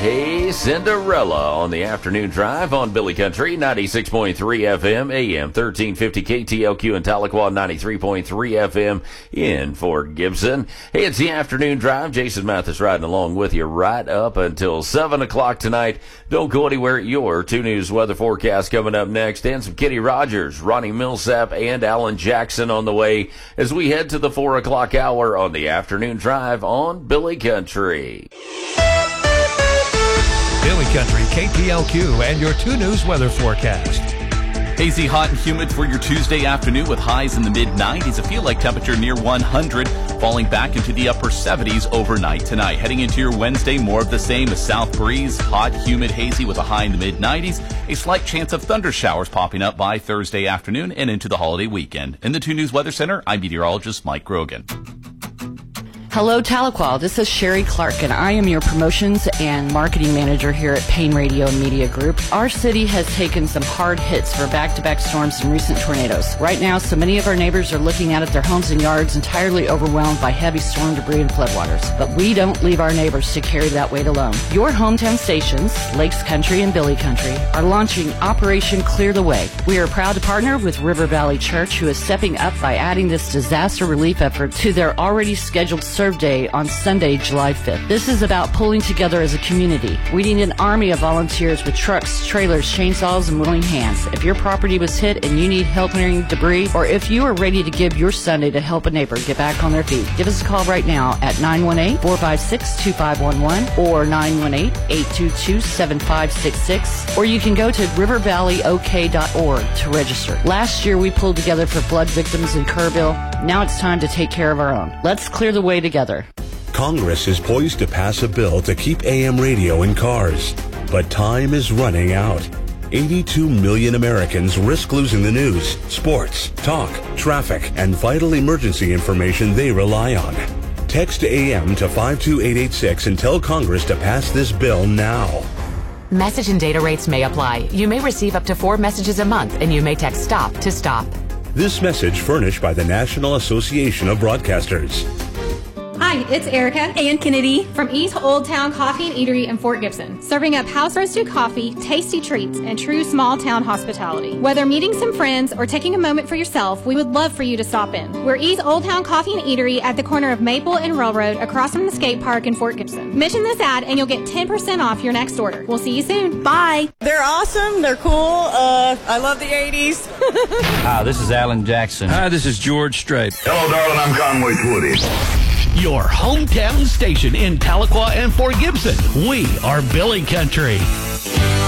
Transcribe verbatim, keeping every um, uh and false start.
Hey Cinderella on the afternoon drive on Billy Country, ninety-six point three F M, A M thirteen fifty K T L Q in Tahlequah, ninety-three point three F M in Fort Gibson. Hey, it's the afternoon drive. Jason Mathis riding along with you right up until seven o'clock tonight. Don't go anywhere. Your two News weather forecast coming up next, and some Kenny Rogers, Ronnie Millsap, and Alan Jackson on the way as we head to the four o'clock hour on the afternoon drive on Billy Country. Billy Country, K T L Q, and your two News weather forecast. Hazy, hot, and humid for your Tuesday afternoon with highs in the mid nineties. A feel-like temperature near one hundred, falling back into the upper seventies overnight tonight. Heading into your Wednesday, more of the same. A south breeze, hot, humid, hazy with a high in the mid nineties. A slight chance of thunder showers popping up by Thursday afternoon and into the holiday weekend. In the two News Weather Center, I'm meteorologist Mike Grogan. Hello, Tahlequah. This is Sherry Clark, and I am your promotions and marketing manager here at Payne Radio and Media Group. Our city has taken some hard hits for back-to-back storms and recent tornadoes. Right now, so many of our neighbors are looking out at their homes and yards entirely overwhelmed by heavy storm debris and floodwaters. But we don't leave our neighbors to carry that weight alone. Your hometown stations, Lakes Country and Billy Country, are launching Operation Clear the Way. We are proud to partner with River Valley Church, who is stepping up by adding this disaster relief effort to their already scheduled service Day on Sunday, July fifth. This is about pulling together as a community. We need an army of volunteers with trucks, trailers, chainsaws, and willing hands. If your property was hit and you need help clearing debris, or if you are ready to give your Sunday to help a neighbor get back on their feet, give us a call right now at nine one eight, four five six, two five one one or nine one eight, eight two two, seven five six six, or you can go to river valley o k dot org to register. Last year we pulled together for flood victims in Kerrville. Now it's time to take care of our own. Let's clear the way together. Congress is poised to pass a bill to keep A M radio in cars, but time is running out. eighty-two million Americans risk losing the news, sports, talk, traffic, and vital emergency information they rely on. Text A M to five two eight eight six and tell Congress to pass this bill now. Message and data rates may apply. You may receive up to four messages a month, and you may text STOP to stop. This message furnished by the National Association of Broadcasters. Hi, it's Erica and Kennedy from East Old Town Coffee and Eatery in Fort Gibson, serving up house-roasted coffee, tasty treats, and true small-town hospitality. Whether meeting some friends or taking a moment for yourself, we would love for you to stop in. We're East Old Town Coffee and Eatery at the corner of Maple and Railroad across from the skate park in Fort Gibson. Mention this ad and you'll get ten percent off your next order. We'll see you soon. Bye. They're awesome. They're cool. Uh, I love the eighties. Hi, this is Alan Jackson. Hi, this is George Strait. Hello, darling. I'm Conway Twitty. Your hometown station in Tahlequah and Fort Gibson. We are Billy Country.